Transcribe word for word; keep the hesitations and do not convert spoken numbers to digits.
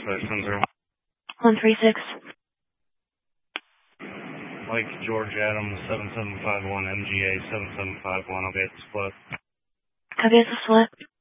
dispatch ten zero. one three six. Mike George Adams seven seven five one M G A seven seven five one. I'll be at the split. Copy at the split.